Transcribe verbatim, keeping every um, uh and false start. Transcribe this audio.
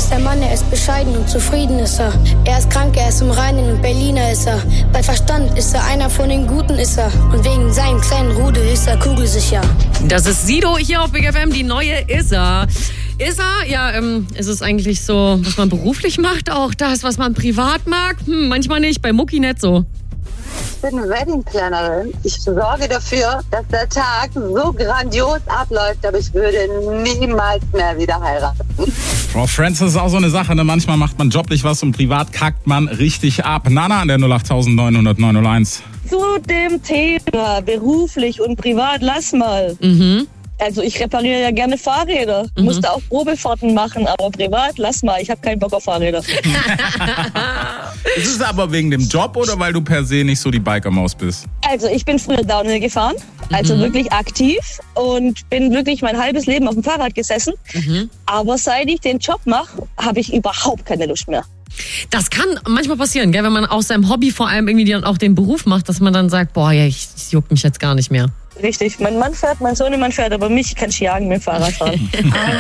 ist der Mann, er ist bescheiden und zufrieden ist er. Er ist krank, er ist im Reinen und Berliner ist er. Bei Verstand ist er einer von den Guten ist er. Und wegen seinem kleinen Rudel ist er kugelsicher. Das ist Sido hier auf Big F M, die neue Ist er. Ist er? Ja, ähm, ist es eigentlich so, was man beruflich macht, auch das, was man privat mag? Hm, manchmal nicht, bei Mucki nicht so. Ich bin Wedding-Plannerin. Ich sorge dafür, dass der Tag so grandios abläuft, aber ich würde niemals mehr wieder heiraten. Frau Francis, ist auch so eine Sache, ne? Manchmal macht man joblich was und privat kackt man richtig ab. Nana an der null acht neun null null neun null eins. Zu dem Thema beruflich und privat, lass mal. Mhm. Also ich repariere ja gerne Fahrräder. Mhm. Musste auch Probefahrten machen, aber privat, lass mal. Ich habe keinen Bock auf Fahrräder. Ist es aber wegen dem Job oder weil du per se nicht so die Bikermaus bist? Also ich bin früher Downhill gefahren, also Mhm. wirklich aktiv und bin wirklich mein halbes Leben auf dem Fahrrad gesessen. Mhm. Aber seit ich den Job mache, habe ich überhaupt keine Lust mehr. Das kann manchmal passieren, gell? Wenn man aus seinem Hobby vor allem irgendwie dann auch den Beruf macht, dass man dann sagt, boah, ja, ich, das juckt mich jetzt gar nicht mehr. Richtig, mein Mann fährt, mein Sohnemann fährt, aber mich kann ich jagen mit dem Fahrrad fahren.